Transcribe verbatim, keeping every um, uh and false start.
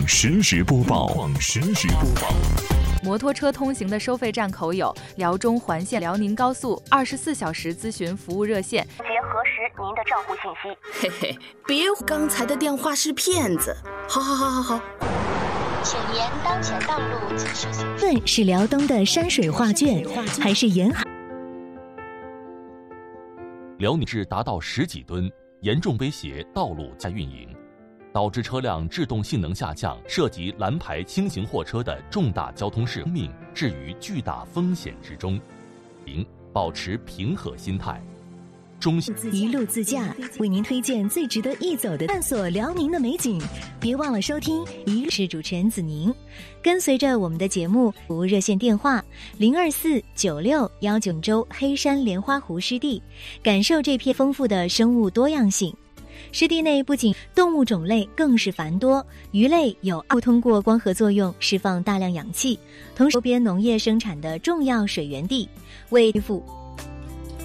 实时播报，况实时播报。 摩托车通行的收费站口有辽中环线辽宁高速二十四小时咨询服务热线， 节核实您的账户信息。 嘿嘿，别，刚才的电话是骗子。好好好好好。 请沿当前道路继续行驶。 问是辽东的山水画卷，还是沿海？ 辽宁至达到十几吨，严重威胁道路加运营，导致车辆制动性能下降，涉及蓝牌轻型货车的重大交通事故，命置于巨大风险之中。零，保持平和心态。中一路自驾为您推荐最值得一走的探索辽宁的美景，别忘了收听一路是主持人子宁，跟随着我们的节目，服务热线电话零二四九六幺九州黑山莲花湖湿地，感受这片丰富的生物多样性。湿地内不仅动物种类更是繁多，鱼类有通过光合作用释放大量氧气，同时周边农业生产的重要水源地，为恢复